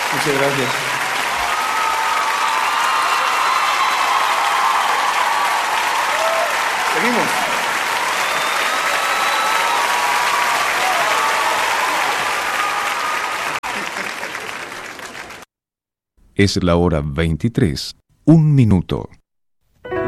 Muchas gracias. Seguimos. Es la hora 23, 1 minuto.